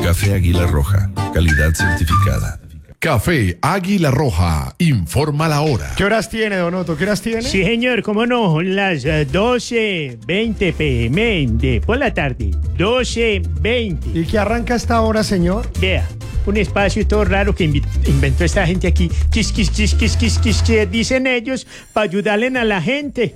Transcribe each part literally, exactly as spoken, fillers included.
Café Águila Roja, calidad certificada. Café Águila Roja, informa la hora. ¿Qué horas tiene, Don Otto? ¿Qué horas tiene? Sí, señor, cómo no, las eh, doce veinte pm de por la tarde, doce veinte. ¿Y qué arranca esta hora, señor? Vea, un espacio todo raro que invi- inventó esta gente aquí, quis, quis, quis, quis, quis, quis, quis, dicen ellos, para ayudarle a la gente.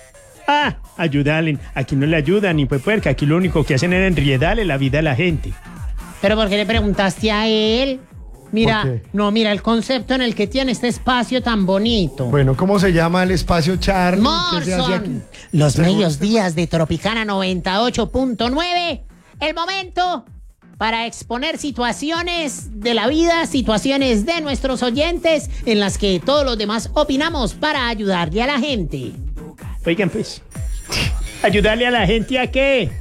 Ah, ayudarle, aquí no le ayudan ni pues puerca, aquí lo único que hacen es enredarle la vida a la gente. ¿Pero por qué le preguntaste a él? Mira, ¿Por qué? no, mira el concepto en el que tiene este espacio tan bonito. Bueno, ¿cómo se llama el espacio Charlie? ¿Qué se hace aquí? Morson, los medios días de Tropicana noventa y ocho punto nueve. El momento para exponer situaciones de la vida, situaciones de nuestros oyentes en las que todos los demás opinamos para ayudarle a la gente. Oigan pues, ¿ayudarle a la gente a qué?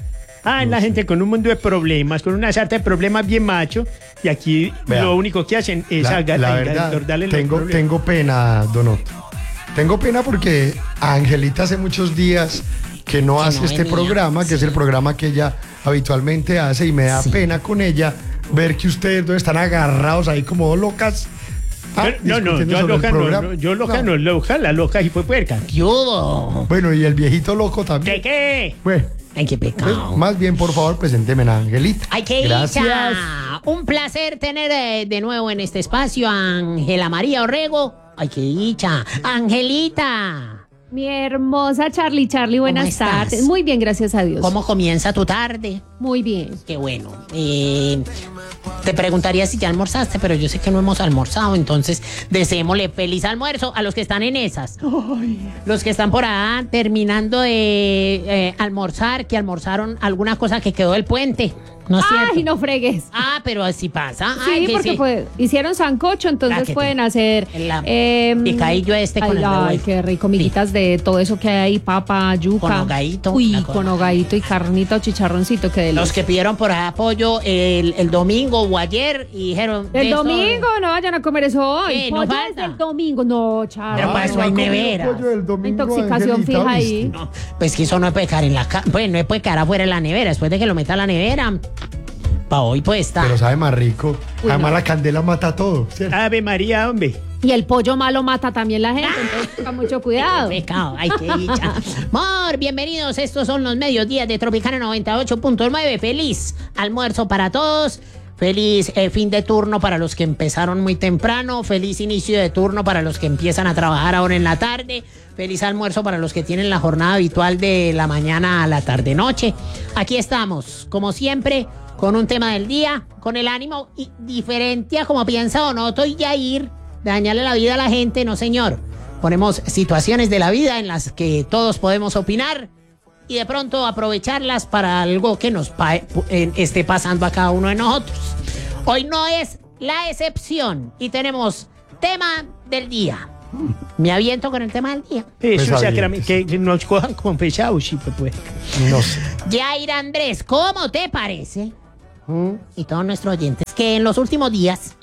Ah, la gente con un mundo de problemas, con una sarta de problemas bien macho, y aquí Vea, lo único que hacen es La, haga- la haga- verdad, darle los tengo, problemas. tengo pena, Don Otto. Tengo pena porque a Angelita hace muchos días que no Que hace no este venía, programa, que es el programa que ella habitualmente hace, y me da Sí. pena con ella ver que ustedes dos están agarrados ahí como dos locas. ah, No, no, discutiendo yo sobre el loca no, programa. no, yo loca no, loca, la loca y fue puerca. ¿Qué hubo? Bueno, y el viejito loco ¿Qué también. qué? Bueno, Ay, qué pues, pecado. más bien, por favor, presénteme a Angelita. ¡Ay, qué Gracias. dicha! Un placer tener eh, de nuevo en este espacio a Ángela María Orrego. ¡Ay, qué dicha! ¡Angelita! Mi hermosa Charlie, Charlie, buenas estás? tardes. Muy bien, gracias a Dios. ¿Cómo comienza tu tarde? Muy bien. Qué bueno. Eh, te preguntaría si ya almorzaste, pero yo sé que no hemos almorzado, entonces deseémosle feliz almuerzo a los que están en esas. Los que están por allá terminando de eh, almorzar, que almorzaron alguna cosa que quedó del puente. ¿No es cierto? Ay, no fregues. Ah, pero así pasa. Sí, Ay, que porque sí. pues, hicieron sancocho, entonces Ah, que pueden te- hacer el la- em, picadillo este con ay, el ay, revuelto. qué rico, miguitas de todo eso que hay ahí, papa, yuca. Con hogadito, Uy, la cosa. con hogadito y carnita o chicharroncito, qué delicia. Los que pidieron por allá apoyo el, el domingo o ayer y dijeron... de El esto- domingo, no vayan a comer eso hoy. Eh, no Pollo falta. desde el domingo, no, chao. Pero para eso hay nevera. Intoxicación fija ahí. No, pues que eso no puede quedar en la casa. Pues no puede quedar afuera de la nevera. Después de que lo meta a la nevera, para hoy puede estar. Pero sabe más rico. Uy, Además, no. la candela mata todo. ¿cierto? Ave María, hombre. Y el pollo malo mata también la gente, entonces tenga mucho cuidado. Qué pecado, ay, qué dicha. Amor, bienvenidos. Estos son los medios días de Tropicana noventa y ocho punto nueve. Feliz almuerzo para todos. Feliz eh, fin de turno para los que empezaron muy temprano. Feliz inicio de turno para los que empiezan a trabajar ahora en la tarde. Feliz almuerzo para los que tienen la jornada habitual de la mañana a la tarde-noche. Aquí estamos, como siempre, con un tema del día, con el ánimo y diferente a como piensa Don Otto y Yair, de dañarle la vida a la gente. No, señor. Ponemos situaciones de la vida en las que todos podemos opinar y de pronto aprovecharlas para algo que nos pa- eh, esté pasando a cada uno de nosotros. Hoy no es la excepción y tenemos tema del día. Me aviento con el tema del día. Eso, Pues, sacramente, que que nos cojan como pesados, sí, pues, pues. No sé. Yair Andrés, ¿cómo te parece? ¿Mm? Y todos nuestros oyentes, que en los últimos días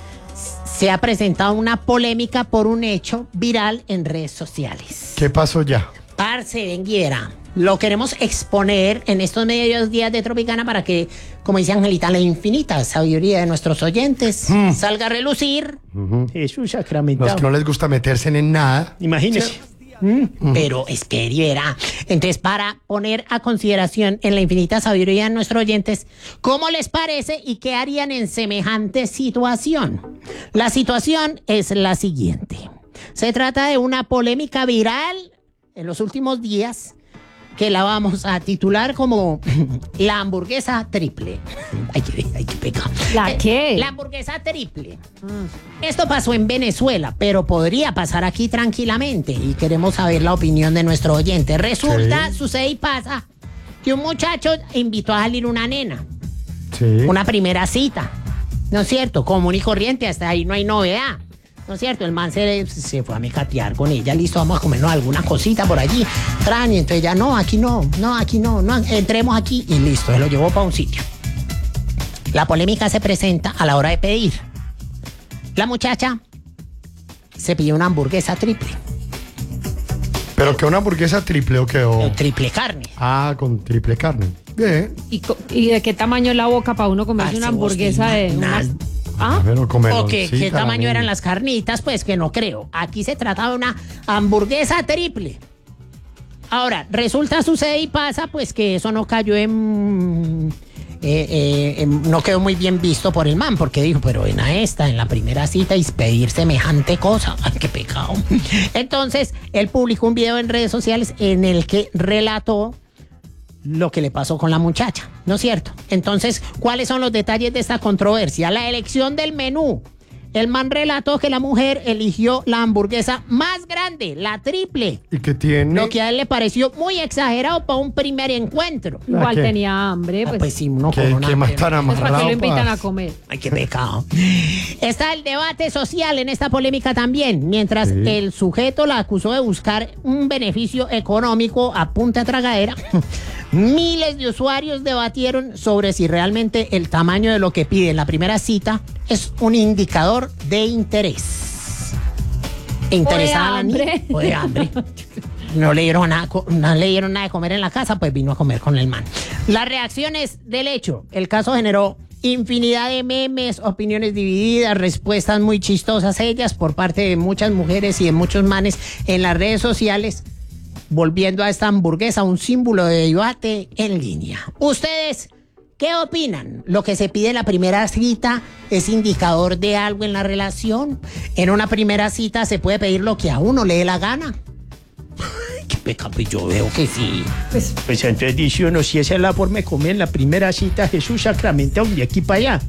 se ha presentado una polémica por un hecho viral en redes sociales. ¿Qué pasó ya? Parce, ven y verá. Lo queremos exponer en estos medios días de Tropicana para que, como dice Angelita, la infinita sabiduría de nuestros oyentes salga a relucir. Jesús No, sacramentado. es que no les gusta meterse en nada. Imagínese. Pero espere y verá. Entonces, para poner a consideración en la infinita sabiduría de nuestros oyentes, ¿cómo les parece y qué harían en semejante situación? La situación es la siguiente. Se trata de una polémica viral en los últimos días que la vamos a titular como la hamburguesa triple. Ay, qué, ay, qué pecado. ¿La Eh, qué? La hamburguesa triple. Esto pasó en Venezuela, pero podría pasar aquí tranquilamente y queremos saber la opinión de nuestro oyente. Resulta, Sí. sucede y pasa que un muchacho invitó a salir una nena, Sí. una primera cita, ¿no es cierto? Común y corriente, hasta ahí no hay novedad. ¿No es cierto? El man se, se fue a mecatear con ella. Listo, vamos a comernos alguna cosita por allí. Tran, y entonces ya, no, aquí no, no, aquí no, no, entremos aquí. Y listo, se lo llevó para un sitio. La polémica se presenta a la hora de pedir. La muchacha se pidió una hamburguesa triple. ¿Pero que una hamburguesa triple o qué? O... O triple carne. Ah, con triple carne. Bien. ¿Y, co- y de qué tamaño es la boca para uno comerse Parce, una hamburguesa de vos te unas... imaginas. ¿Ah? Pero comerlo, ¿O qué, sí, qué tamaño caramelo. eran las carnitas? Pues que no creo. Aquí se trataba de una hamburguesa triple. Ahora, resulta, sucede y pasa, pues que eso no cayó en... eh, eh, en- no quedó muy bien visto por el man, porque dijo, pero ven a esta, en la primera cita, y pedir semejante cosa. ¡Ay, qué pecado! Entonces, él publicó un video en redes sociales en el que relató lo que le pasó con la muchacha, ¿no es cierto? Entonces, ¿cuáles son los detalles de esta controversia? La elección del menú. El man relató que la mujer eligió la hamburguesa más grande, la triple, ¿Y qué tiene? lo que a él le pareció muy exagerado para un primer encuentro. Igual qué? tenía hambre, Ah, pues. pues sí, uno ¿Qué, con una qué más hambre. tan Pues, ¿para qué amarrado? lo invitan pa? a comer? Ay, qué pecado. Está el debate social en esta polémica también. Mientras Sí. el sujeto la acusó de buscar un beneficio económico a punta de tragadera, miles de usuarios debatieron sobre si realmente el tamaño de lo que pide en la primera cita es un indicador de interés. ¿Interesada la niña? hambre. O de hambre. No le, dieron nada, co- no le dieron nada de comer en la casa, pues vino a comer con el man. Las reacciones del hecho. El caso generó infinidad de memes, opiniones divididas, respuestas muy chistosas ellas por parte de muchas mujeres y de muchos manes en las redes sociales, volviendo a esta hamburguesa un símbolo de debate en línea. ¿Ustedes qué opinan? ¿Lo que se pide en la primera cita es indicador de algo en la relación? ¿En una primera cita se puede pedir lo que a uno le dé la gana? Ay, qué pecado, pues yo veo que sí. Pues, Pues entonces dice uno, si esa es la forma de comer en la primera cita, Jesús sacramentado de aquí para allá.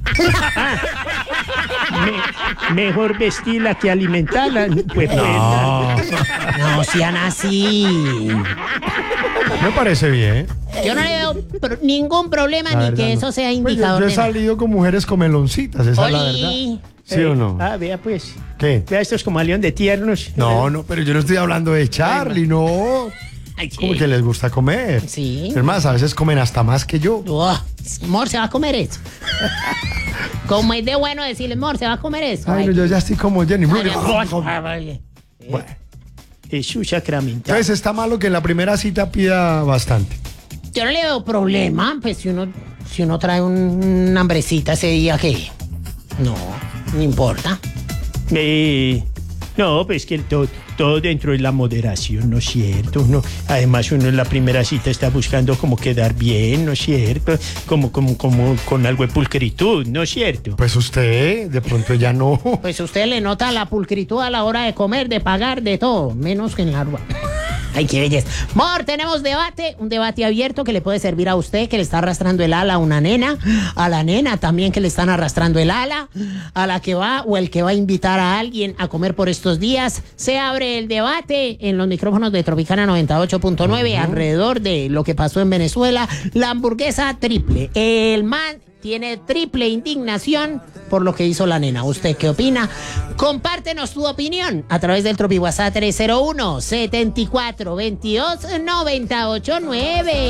Me- mejor vestirla que alimentarla. Pues, No, No sean así. me parece bien. Yo no le veo pro- ningún problema La ni verdad que no. eso sea Pues yo, indicador yo he de nada. salido con mujeres con meloncitas, esa es la verdad. Oli. ¿Sí o no? Ah, vea pues. ¿Qué? Vea estos como león de tiernos. No, no, pero yo no estoy hablando de Charlie, no. Ay, sí. Como que les gusta comer. Sí. Es más, a veces comen hasta más que yo. Uah, amor, se va a comer eso. Como es de bueno decirle, amor, se va a comer eso. Ay, no, Ay, yo ya estoy como Jenny. ay, ay, ay. Bueno, Jesús sacramentado. entonces está malo que en la primera cita pida bastante. Yo no le veo problema, pues si uno, si uno trae un, una hambrecita ese día, ¿qué? No, no importa. Eh, no, pues que todo, todo dentro de la moderación, ¿no es cierto? Uno, además, uno en la primera cita está buscando como quedar bien, ¿no es cierto? Como, como, como con algo de pulcritud, ¿no es cierto? Pues usted, de pronto ya no. Pues usted le nota la pulcritud a la hora de comer, de pagar, de todo, menos que en la arba. Ay, qué belleza. Mor, tenemos debate, un debate abierto que le puede servir a usted que le está arrastrando el ala a una nena, a la nena también que le están arrastrando el ala, a la que va o el que va a invitar a alguien a comer por estos días. Se abre el debate en los micrófonos de Tropicana noventa y ocho punto nueve alrededor de lo que pasó en Venezuela, la hamburguesa triple. El man tiene triple indignación por lo que hizo la nena. ¿Usted qué opina? Compártenos tu opinión a través del Tropi WhatsApp tres cero uno, setenta y cuatro, veintidós, noventa y ocho, nueve.